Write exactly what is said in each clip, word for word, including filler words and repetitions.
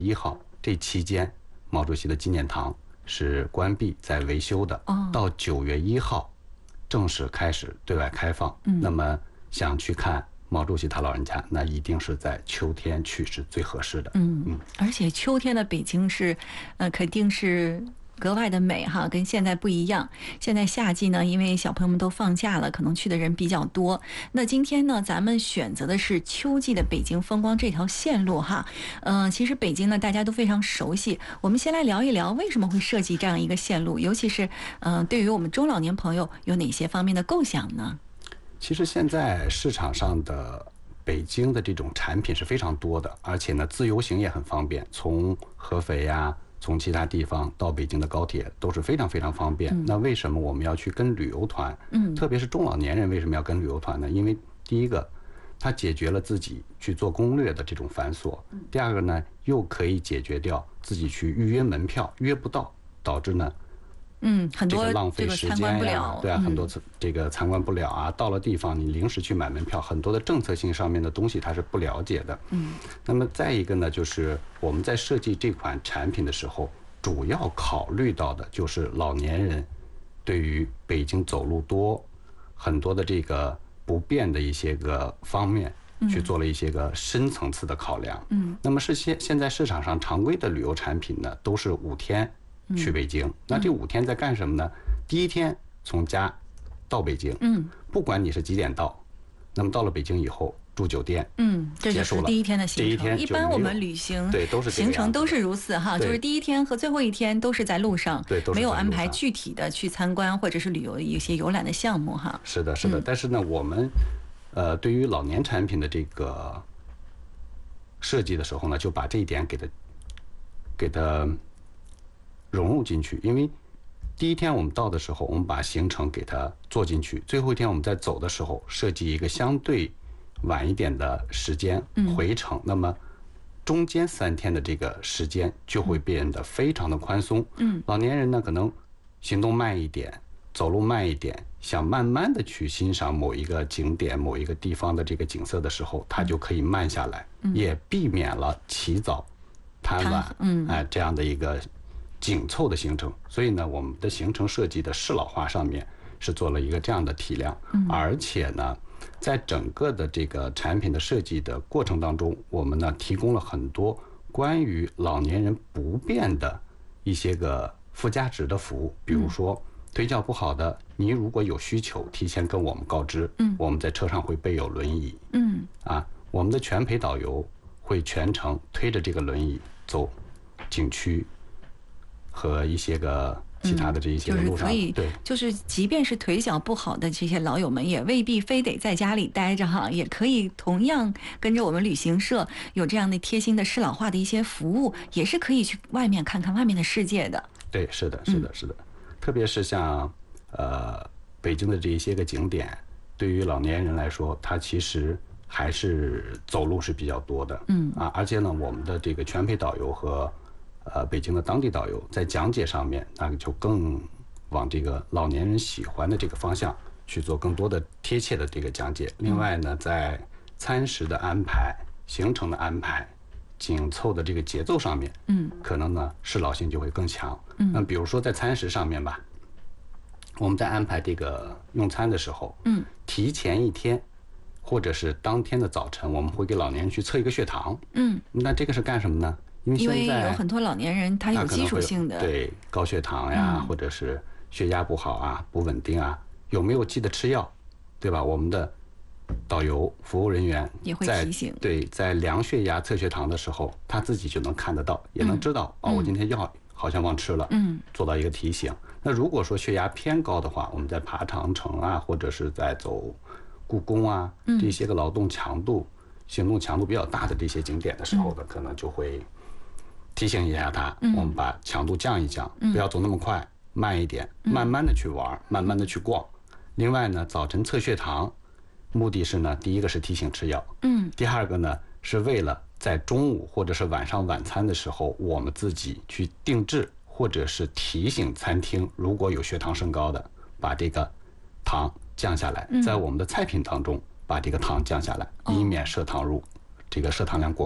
一号这期间，毛主席的纪念堂是关闭在维修的， 哦、 到九月一号正式开始对外开放。 嗯、 那么想去看毛主席他老人家，那一定是在秋天去是最合适的。 嗯嗯，而且秋天的北京是，呃，肯定是格外的美哈，跟现在不一样。现在夏季呢，因为小朋友们都放假了，可能去的人比较多。那今天呢，咱们选择的是秋季的北京风光这条线路哈。嗯、呃，其实北京呢，大家都非常熟悉。我们先来聊一聊为什么会设计这样一个线路，尤其是嗯、呃，对于我们中老年朋友有哪些方面的构想呢？ 其实现在市场上的北京的这种产品是非常多的，而且呢，自由行也很方便，从合肥呀。从其他地方到北京的高铁都是非常非常方便。嗯、那为什么我们要去跟旅游团？嗯，特别是中老年人为什么要跟旅游团呢？因为第一个，它解决了自己去做攻略的这种繁琐；第二个呢，又可以解决掉自己去预约门票约不到，导致呢。 嗯，很多这个浪费时间呀，对啊， 嗯、 很多这个参观不了啊。到了地方，你临时去买门票，很多的政策性上面的东西他是不了解的。嗯，那么再一个呢，就是我们在设计这款产品的时候，主要考虑到的就是老年人对于北京走路多很多的这个不便的一些个方面，去做了一些个深层次的考量。嗯，那么是现现在市场上常规的旅游产品呢，都是五天。去北京，那这五天在干什么呢？第一天从家到北京，嗯，不管你是几点到，那么到了北京以后住酒店， 嗯，这就是第一天的行程。 这一天一般我们旅行对都是行程都是如此哈，就是第一天和最后一天都是在路上， 对， 没有安排具体的去参观或者是旅游一些游览的项目哈。 是的，是的，嗯、但是呢，我们呃对于老年产品的这个设计的时候呢，就把这一点给它给它。融入进去，因为第一天我们到的时候，我们把行程给它做进去；最后一天我们在走的时候，设计一个相对晚一点的时间回程。嗯、那么中间三天的这个时间就会变得非常的宽松。嗯，老年人呢可能行动慢一点，走路慢一点，想慢慢的去欣赏某一个景点、某一个地方的这个景色的时候，他就可以慢下来，嗯、也避免了起早贪晚，嗯，哎、呃、这样的一个。紧凑的行程，所以呢，我们的行程设计的适老化上面是做了一个这样的体量，嗯、而且呢，在整个的这个产品的设计的过程当中，我们呢提供了很多关于老年人不便的一些个附加值的服务，比如说、嗯、腿脚不好的，你如果有需求，提前跟我们告知，嗯，我们在车上会备有轮椅，嗯，啊，我们的全陪导游会全程推着这个轮椅走景区。和一些个其他的这一些路上， 嗯、就是可以， 对， 就是即便是腿脚不好的这些老友们，也未必非得在家里待着哈，也可以同样跟着我们旅行社有这样的贴心的适老化的一些服务，也是可以去外面看看外面的世界的。 对，是的，是的，是的，嗯、特别是像呃北京的这一些个景点，对于老年人来说，它其实还是走路是比较多的，嗯啊，而且呢，我们的这个全陪导游和呃，北京的当地导游在讲解上面，那就更往这个老年人喜欢的这个方向去做更多的贴切的这个讲解。另外呢，在餐食的安排、行程的安排、紧凑的这个节奏上面，嗯，可能呢适老性就会更强。嗯，那比如说在餐食上面吧，我们在安排这个用餐的时候，嗯，提前一天或者是当天的早晨，我们会给老年人去测一个血糖。嗯，那这个是干什么呢？因为现在因为有很多老年人他有基础性的对高血糖呀、嗯，或者是血压不好啊、不稳定啊，有没有记得吃药，对吧？我们的导游服务人员也会提醒， 对，在量血压、测血糖的时候，他自己就能看得到，也能知道、嗯、哦，我今天药好像忘吃了，嗯，做到一个提醒。那如果说血压偏高的话，我们在爬长城啊，或者是在走故宫啊，这些个劳动强度、嗯、行动强度比较大的这些景点的时候呢，嗯、可能就会。提醒一下他，嗯、我们把强度降一降，嗯、不要走那么快，慢一点，嗯、慢慢的去玩，慢慢的去逛。另外呢，早晨测血糖，目的是呢，第一个是提醒吃药，嗯，第二个呢是为了在中午或者是晚上晚餐的时候，我们自己去定制或者是提醒餐厅，如果有血糖升高的，把这个糖降下来，在我们的菜品当中把这个糖降下来，以免摄糖入这个摄糖量过高。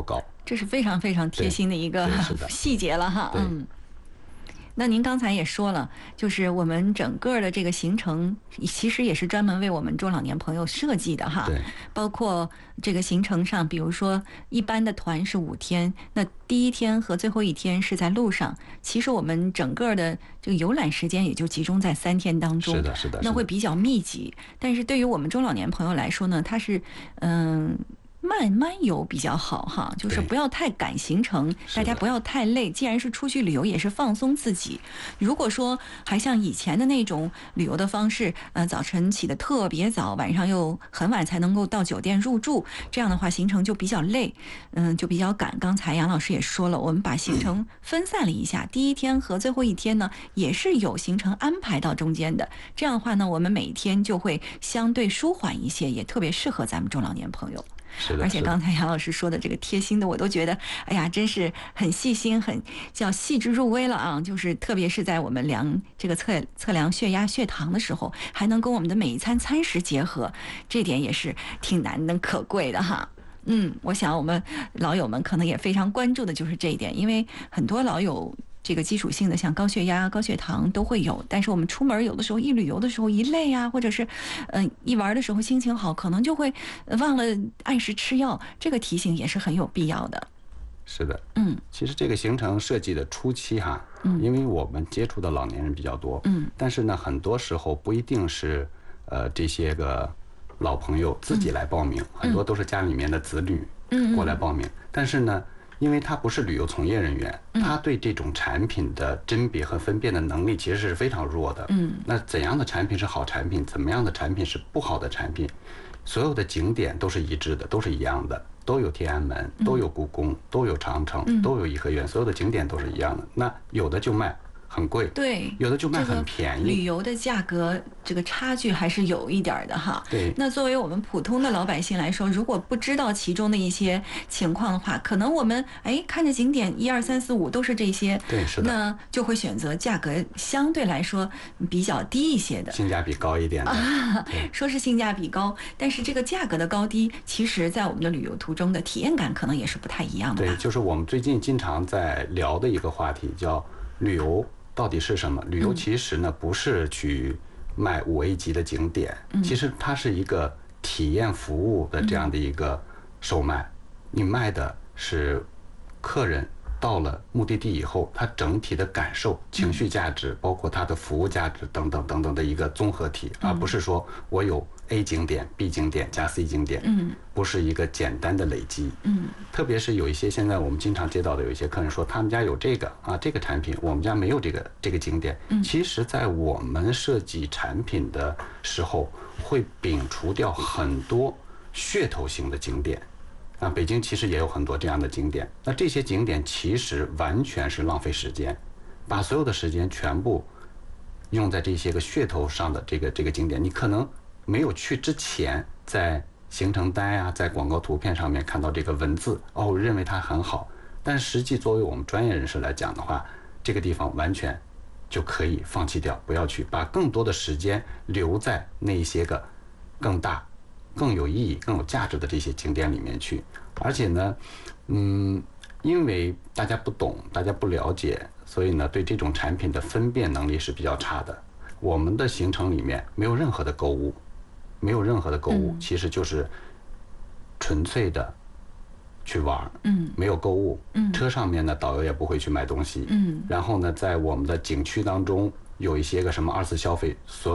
这是非常非常贴心的一个细节了哈。嗯。那您刚才也说了，就是我们整个的这个行程其实也是专门为我们中老年朋友设计的哈。 对。 包括这个行程上，比如说一般的团是五天，那第一天和最后一天是在路上，其实我们整个的这个游览时间也就集中在三天当中。 是的，是的。 那会比较密集，但是对于我们中老年朋友来说呢，它是嗯。慢慢游比较好哈，就是不要太赶行程，大家不要太累。既然是出去旅游，也是放松自己。如果说还像以前的那种旅游的方式，呃，早晨起得特别早，晚上又很晚才能够到酒店入住，这样的话行程就比较累，嗯，就比较赶。刚才杨老师也说了，我们把行程分散了一下，第一天和最后一天呢，也是有行程安排到中间的。这样的话呢，我们每一天就会相对舒缓一些，也特别适合咱们中老年朋友。 是的， 而且刚才杨老师说的这个贴心的，我都觉得，哎呀，真是很细心，很叫细致入微了啊！就是特别是在我们量这个测测量血压、血糖的时候，还能跟我们的每一餐餐食结合，这点也是挺难能可贵的哈。嗯，我想我们老友们可能也非常关注的就是这一点，因为很多老友这个基础性的像高血压、高血糖都会有，但是我们出门有的时候一旅游的时候一累啊，或者是嗯、呃、一玩的时候心情好，可能就会忘了按时吃药，这个提醒也是很有必要的。 是的， 嗯， 其实这个行程设计的初期哈，嗯，因为我们接触的老年人比较多，嗯，但是呢，很多时候不一定是呃这些个老朋友自己来报名，嗯、很多都是家里面的子女过来报名，嗯嗯、但是呢。因为他不是旅游从业人员，他对这种产品的甄别和分辨的能力其实是非常弱的。嗯，那怎样的产品是好产品，怎么样的产品是不好的产品，所有的景点都是一致的，都是一样的，都有天安门，都有故宫，都有长城，都有颐和园，所有的景点都是一样的。那有的就卖很贵， 对， 有的就卖很便宜。 旅游的价格这个差距还是有一点的哈。 对。 那作为我们普通的老百姓来说，如果不知道其中的一些情况的话，可能我们哎看着景点一二三四五都是这些， 对，是的， 那就会选择价格相对来说比较低一些的， 性价比高一点的。 啊、说是性价比高，但是这个价格的高低，其实在我们的旅游途中的体验感可能也是不太一样的。 对，就是我们最近经常在聊的一个话题，叫旅游。到底是什么？旅游其实呢，不是去卖五 A 级的景点，嗯、其实它是一个体验服务的这样的一个售卖。嗯、你卖的是客人到了目的地以后，他整体的感受、情绪价值，包括他的服务价值等等等等的一个综合体，嗯、而不是说我有 A 景点、B 景点加 C 景点，嗯，不是一个简单的累积，嗯，特别是有一些现在我们经常接到的有一些客人说，他们家有这个啊这个产品，我们家没有这个这个景点，嗯，其实在我们设计产品的时候，会摒除掉很多噱头型的景点。啊，北京其实也有很多这样的景点，那这些景点其实完全是浪费时间，把所有的时间全部用在这些个噱头上的这个这个景点，你可能没有去之前，在行程单啊，在广告图片上面看到这个文字，哦，认为它很好，但实际作为我们专业人士来讲的话，这个地方完全就可以放弃掉，不要去，把更多的时间留在那一些个更大、更有意义、更有价值的这些景点里面去。而且呢，嗯，因为大家不懂，大家不了解，所以呢，对这种产品的分辨能力是比较差的。我们的行程里面没有任何的购物，没有任何的购物，嗯、其实就是纯粹的去玩，嗯，没有购物，嗯，车上面呢，导游也不会去买东西，嗯，然后呢，在我们的景区当中有一些个什么二次消费，所